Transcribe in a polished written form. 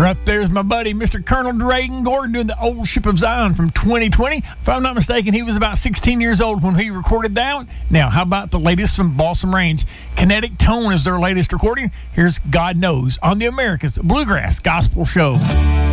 Right there's my buddy, Mr. Colonel Drayton Gordon, doing the Old Ship of Zion from 2020. If I'm not mistaken, he was about 16 years old when he recorded that one. Now, how about the latest from Balsam Range? Kinetic Tone is their latest recording. Here's God Knows on the America's Bluegrass Gospel Show.